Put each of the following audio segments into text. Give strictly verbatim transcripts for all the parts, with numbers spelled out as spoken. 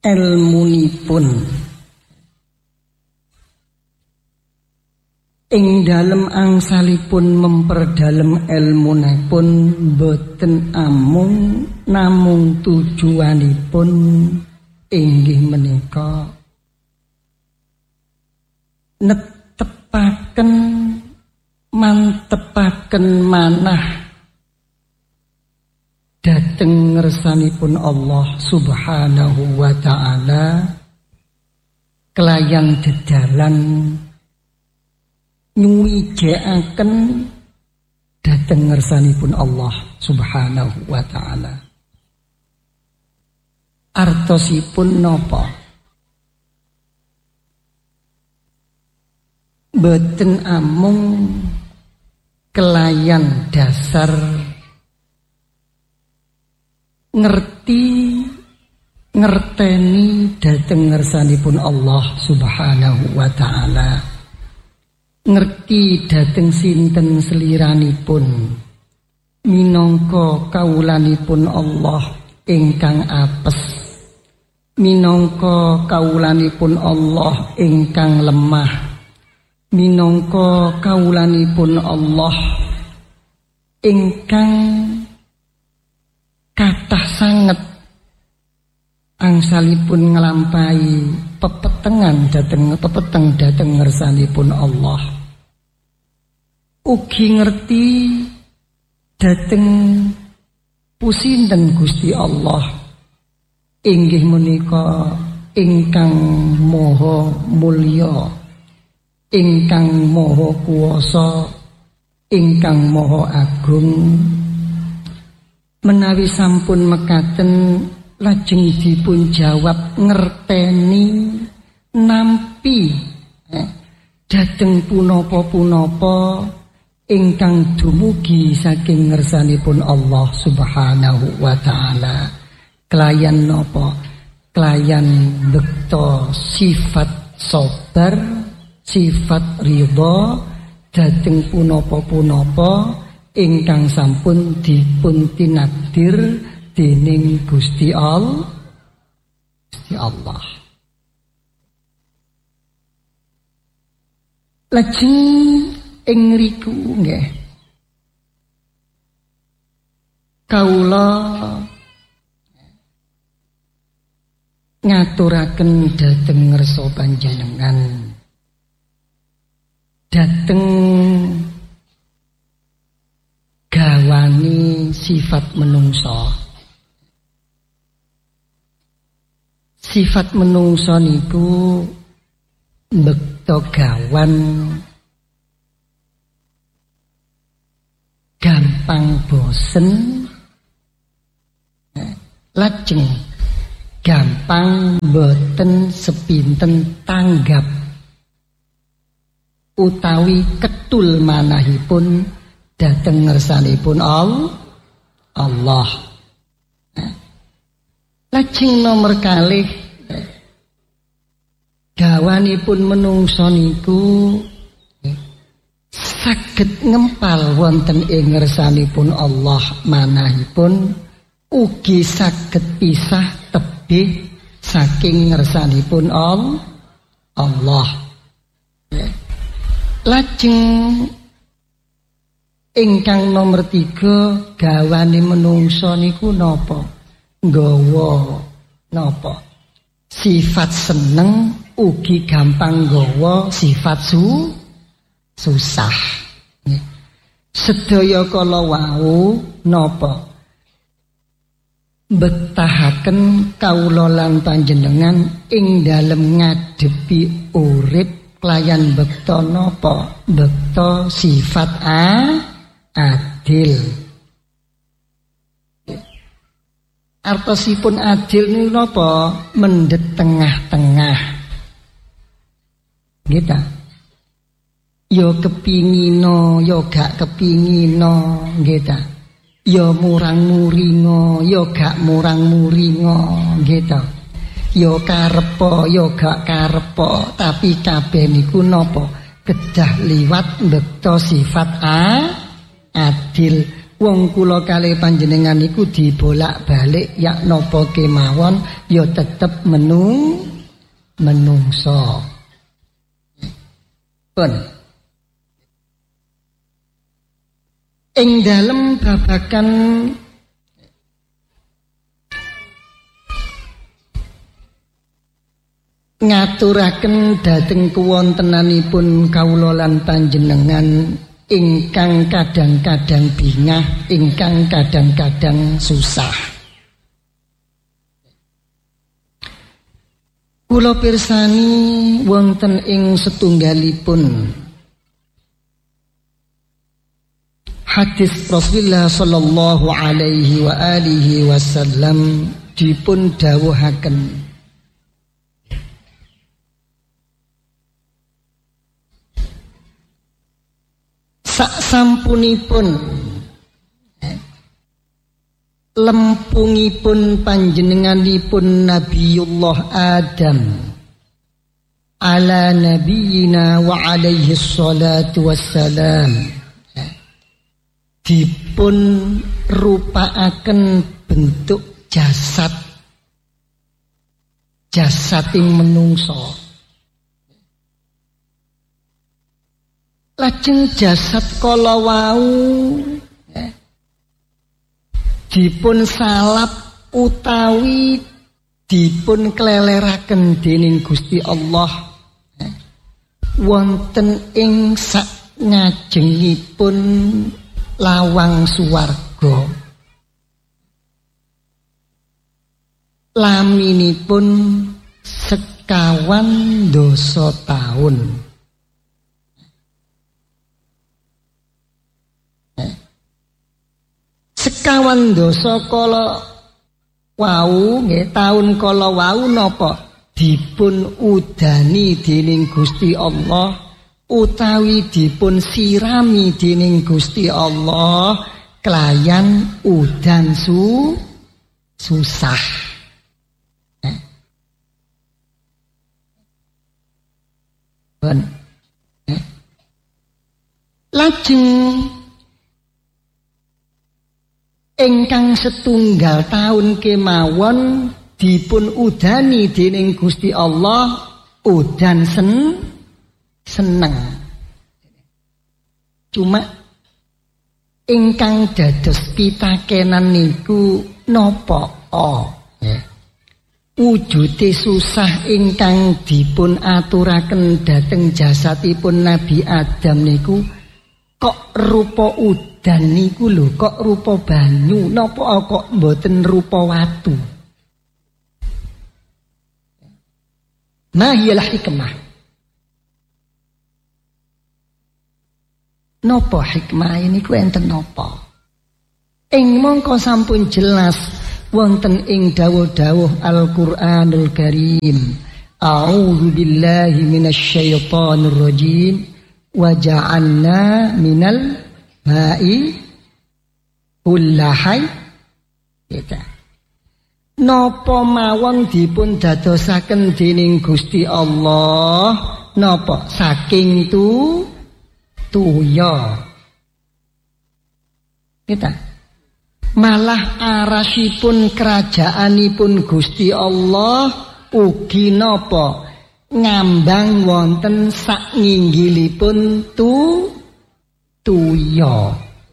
ilmunipun ing dalem angsalipun memperdalem ilmunipun boten amung namung tujuanipun inggih menika netepaken mantepaken manah dhateng ngersanipun Allah Subhanahu wa ta'ala kelayan dedalan nyuwijekaken dhateng ngersanipun Allah Subhanahu wa ta'ala. Artosipun napa? Boten amung kelayan dasar ngerti ngerteni dhateng ngersanipun Allah Subhanahu wa ta'ala, ngerti dhateng sinten seliranipun minangka kawulanipun Allah ingkang apes, minangka kawulanipun Allah ingkang lemah, minangka kawulanipun Allah ingkang kathah sanget angsalipun nglampahi pepetengan dhateng pepeteng dhateng ngersanipun Allah. Ugi ngerti dhateng pusinten Gusti Allah inggih menika ingkang maha mulya, ingkang maha kuwasa, ingkang maha agung. Menawi sampun mekaten lajeng dipun jawab ngerteni nampi eh, dhateng punapa-punapa ingkang dumugi saking ngersanipun Allah Subhanahu wa ta'ala. Kelayan napa? Kelayan bekta sifat sabar, sifat ridha dhateng punapa-punapa ingkang sampun dipun tinakdir dening Gusti Allah. Gusti Allah. Lajeng ing riku nggih kawula ngaturaken dhateng ngersa panjenengan dhateng gawani sifat menungso. Sifat menungso niku mbekta gawan gampang bosen, lajeng gampang boten sepinten tanggap utawi ketul manahipun dhateng ngersanipun Allah. Lajeng nomor kalih gawanipun menungso niku saged ngempal wonten ing ngersanipun Allah manahipun ugi saged pisah tebih saking ngersanipun Allah. Lajeng ingkang nomor tiga gawane menungso niku napa? Nggawa napa? Sifat seneng ugi gampang nggawa sifat su susah. Sedaya kala wau napa? Betahaken kawula lan panjenengan ing dalem ngadepi urip kelayan bekta napa? Bekta sifat a adil. Artosipun adil niku napa? Mendhet tengah-tengah. Nggih ta? Ya kepingino, ya gak kepingino, nggih ta? Ya murang-muringa, ya gak murang-muringa, nggih ta? Ya karepa, ya gak karepa, tapi kabeh niku napa? Kedah liwat mbekta sifat a adil. wong kula kalih panjenengan iku dibolak-balik yak napa kemawon ya tetep menung menungso. Pun ing dalem babagan ngaturaken dhateng kuwontenanipun kawula lan panjenengan ingkang kadang-kadang bingah, ingkang kadang-kadang susah. Kula pirsani wonten ing setunggalipun hadis Rasulullah sallallahu alaihi wa alihi wasallam dipun dawuhaken sak sampunipun lempungipun panjenenganipun Nabiullah Adam ala nabiyina wa alaihi salatu wassalam dipun rupaaken bentuk jasad jasading menungso. Lajeng jasad kala wau eh, dipun salap utawi dipun kleleraken dening Gusti Allah eh, wonten ing sak ngajengipun lawang swarga. Laminipun sekawan dasa taun. Sekawan dosa kala wau nggih taun kala wau napa dipun udani dening Gusti Allah utawi dipun sirami dening Gusti Allah kelayan udan su susah. Eh. Ben. Eh. Lajeng ingkang setunggal taun kemawon dipun udani dening Gusti Allah udan sen seneng. Cuma ingkang dados pitakenan niku napa oh, ya. Wujude susah ingkang dipun aturaken dhateng jasadipun Nabi Adam niku kok rupa udan niku lho, kok rupa banyu, napa kok mboten rupa watu. Nah, iyalah hikmah. Napa hikmah ini ku enten napa? Ing mongko sampun jelas wonten ing dawuh-dawuh Al-Qur'anul Karim. A'udzu billahi minasyaitonir rajim. Wa ja'alna minal ma'i kullahai kita. Napa mawon dipun dadosaken dening Gusti Allah napa saking tu tuya kita malah arasipun kerajaanipun Gusti Allah ugi napa ngambang wonten sak nginggilipun tu tuya.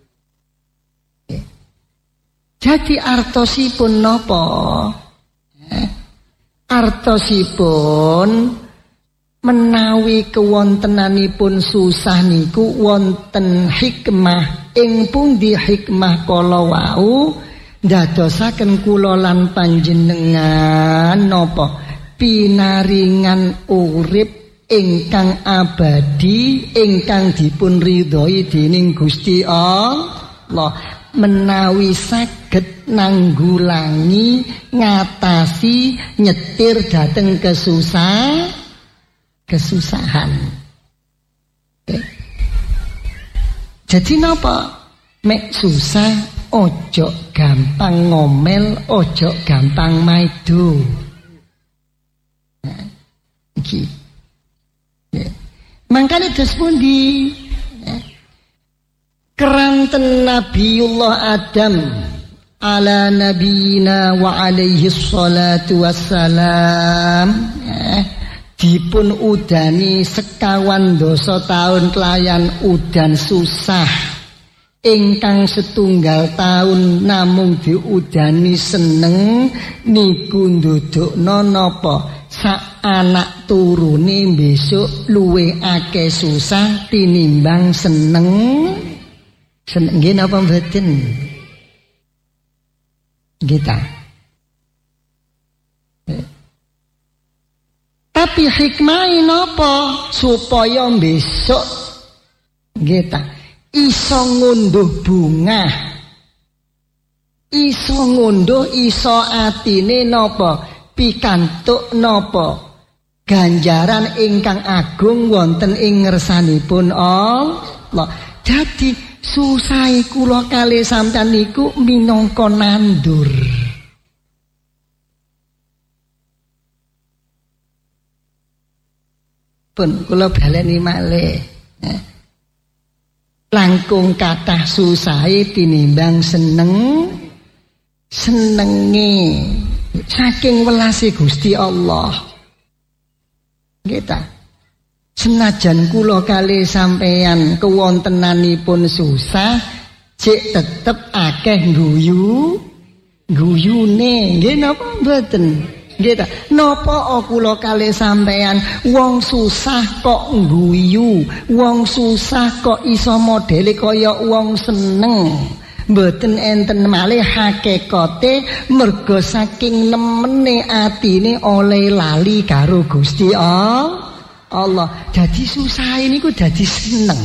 Jadi artosipun napa? Eh, artosipun menawi kewontenanipun susah niku wonten hikmah ing pundi hikmah kala wau ndadosaken kula lan panjenengan napa? Pinaringan urip ingkang abadi ingkang dipun ridhoi dening Gusti Allah menawi saged nanggulangi ngatasi nyetir dhateng kesusah kesusahan. Okay. Jadi napa mek susah ojo gampang ngomel, ojo gampang maido. Nah, iki. Ya. Mangkane dos pundi? Ya. keranten Nabiullah Adam ala nabiyina wa alaihi salatu wassalam eh, dipun udani sekawan dosa tahun kelayan udan susah ingkang setunggal tahun namung diudani seneng niku ndudukna napa sak anak turune besok luwe akeh susah tinimbang seneng seneng nggih napa mboten kita. Tapi hikmah napa supaya besok kita iso ngunduh bunga, iso ngunduh iso atine napa pikantuk napa ganjaran ingkang agung wonten ing ngersanipun Allah. Jadi susai kula kalih sampeyan niku minangka nandur. Pun kula baleni malih. Eh. Langkung kathah susahe tinimbang seneng senenge saking welase Gusti Allah. Nggih ta? Senajan kula kalih sampeyan kewontenanipun susah, cek tetep akeh guyu, guyune, nggih napa mboten? Nggih ta? Napa kula kalih sampeyan wong susah kok guyu, wong susah kok iso modele kaya wong seneng. Mboten enten malih hakikate merga saking nemene atine oleh lali karo Gusti Allah. Allah, jadi susah ini ku jadi seneng.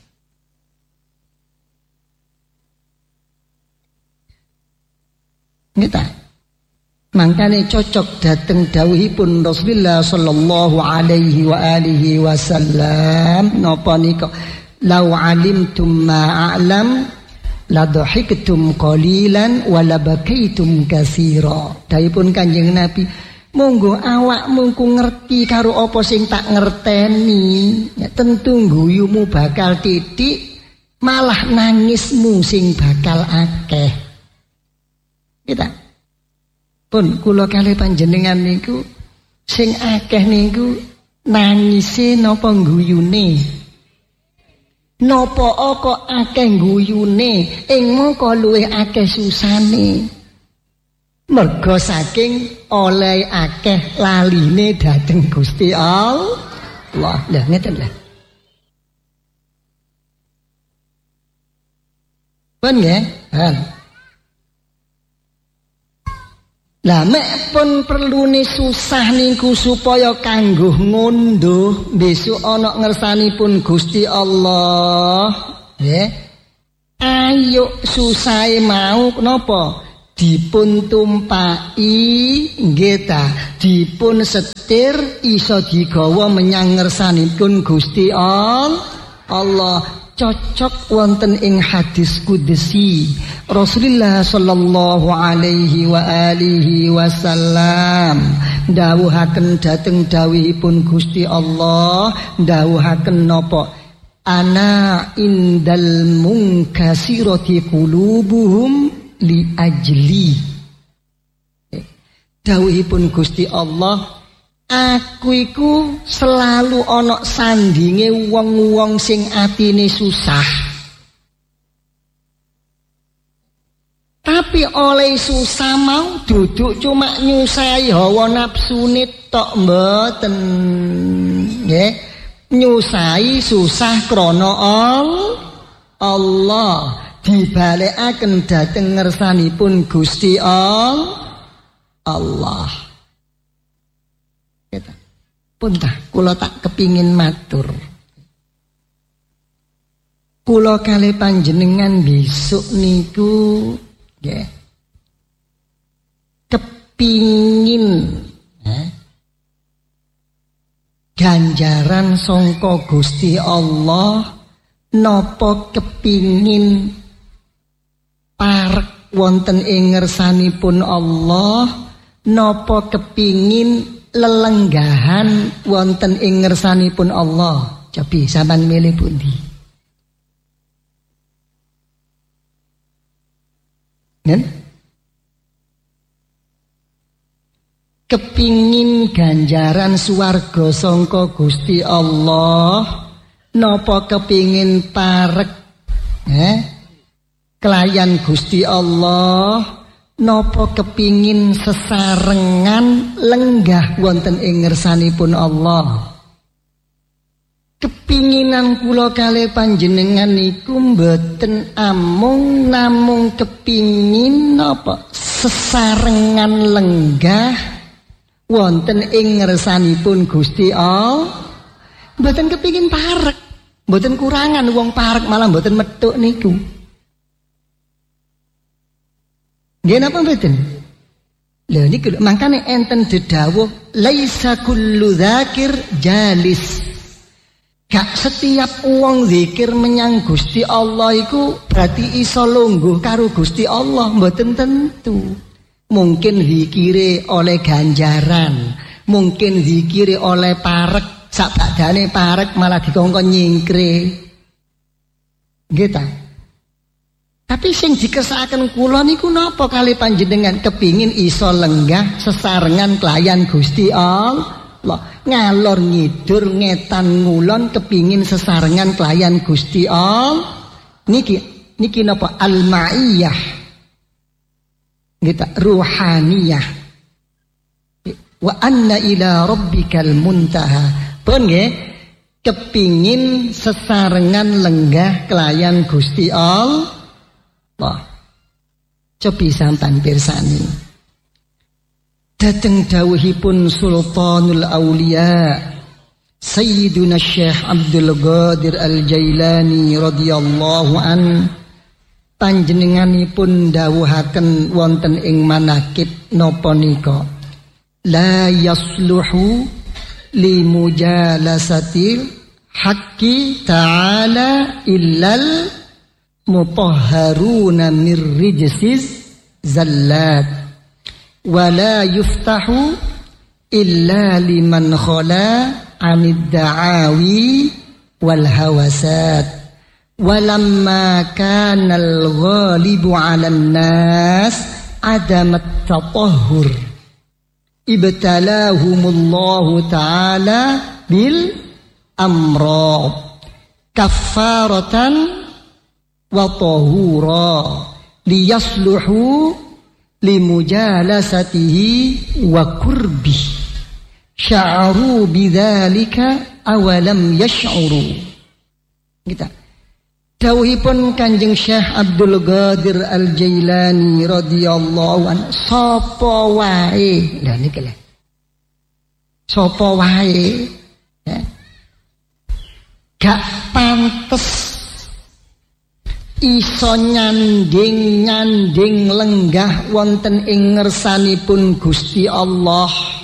Nggih. Mangkane cocok dateng dawuhipun Rasulullah sallallahu alaihi wa alihi wasallam napa nika law alimtum ma a'lam la dhahiktum qalilan wa la bakaitum katsira. Dawuhipun Kanjeng Nabi, monggo awakmu ku ngerti karo apa sing tak ngerteni, ya tentu guyumu bakal titik, malah nangismu sing bakal akeh. Kita pun kula kalih panjenengan niku sing akeh niku nangise napa guyune. Napa kok akeh guyune, ing moko luwih akeh susane. Merga saking oleh akeh laline dhateng Gusti Allah. Lah ngeten lho. Pun nggih? Ha. Lah mek pun perlune susah niku supaya kanggo ngunduh besok ana ngersanipun Gusti Allah. Nggih. Ayo susahe mau napa? Dipun tumpaki nggih ta, dipun setir iso digawa menyang ngersanipun Gusti Allah. Cocok wonten ing hadis qudsi Rasulullah sallallahu alaihi wa alihi wasallam dawuhaken dhateng dawuhipun Gusti Allah, dawuhaken napa ana indal munkasirati qulubuhum li ajli. Dawuhipun Gusti Allah, aku iku selalu ana sandinge wong-wong sing atine susah. Tapi oleh susah mau duduk cuma nyusahi hawa nafsune tok mboten. Nggih, nyusahi susah krana Allah. Dibalekaken dhateng ngersanipun Gusti Allah. Kita pun tah kula tak kepingin matur. Kula kalih panjenengan besok niku nggih kepingin eh, ganjaran sangka Gusti Allah napa kepingin parek wonten ing ngersanipun Allah, napa kepingin lelenggahan wonten ing ngersanipun Allah. Cobi sampean milih pundi? Nen? Kepingin ganjaran swarga sangka Gusti Allah napa kepingin parek eh kelayan Gusti Allah napa kepingin sesarengan lenggah wonten ing ngersanipun Allah. Kepinginan kula kalih panjenengan niku mboten amung namung kepingin napa sesarengan lenggah wonten ing ngersanipun Gusti Allah, mboten kepingin parek, mboten kurangan wong parek malah mboten metuk niku. Nggih napa mboten? Lha niku mangkane enten dedawuh laisa kullu dzakir jalis. Gak setiap wong zikir menyang Gusti Allah iku berarti iso lungguh karo Gusti Allah, mboten tentu. Mungkin zikire oleh ganjaran, mungkin zikire oleh parek, sak badane parek malah dikongkon nyingkre. Nggih ta? Tapi sing dikersakaken kula niku napa kali panjenengan kepingin iso lenggah sesarengan kelayan Gusti Allah. Ngalor ngidur ngetan ngulon kepingin sesarengan kelayan Gusti Allah. Niki niki napa al-ma'iyah. Kita ruhaniyah. Wa anna ila rabbikal muntaha. Pun nggih kepingin sesarengan lenggah kelayan Gusti Allah. Cobi sampean pirsani. Dateng dawuhipun Sultanul Auliya Sayyiduna Syekh Abdul Qadir Al-Jailani radhiyallahu an, panjenenganipun dawuhaken wonten ing manakib napa nika, la yasluhu li mujalasatil haqqi ta'ala illal mutahharuna mir rijsiz zallat wala yuftahu illa liman khala anid da'awi wal hawasat walamma kana al ghalibu 'alan nas adamat tatahhur ibtalahumullahu ta'ala bil amrad kaffaratan wa tahura liyasluhu limujalasatihi wa kurbi sya'ru bidzalika awalam yash'uru. Kita dawuhipun Kanjeng Syekh Abdul Qadir Al-Jailani radhiyallahu anhu, sapa wae lha niki lho sapa wae ya, gak pantes iso nyanding nyanding lenggah wonten ing ngersanipun Gusti Allah